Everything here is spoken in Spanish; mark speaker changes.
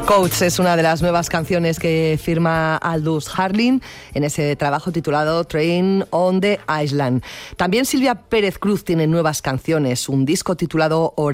Speaker 1: Coach es una de las nuevas canciones que firma Aldous Harding en ese trabajo titulado Train on the Island. También Silvia Pérez Cruz tiene nuevas canciones, un disco titulado